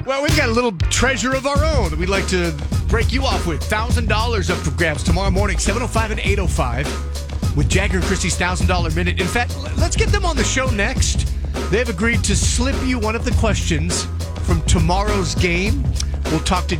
Well, we've got a little treasure of our own that we'd like to break you off with. $1,000 up for grabs tomorrow morning, 7:05 and 8:05, with Jagger and Christie's $1,000 minute. In fact, let's get them on the show next. They've agreed to slip you one of the questions from tomorrow's game. We'll talk to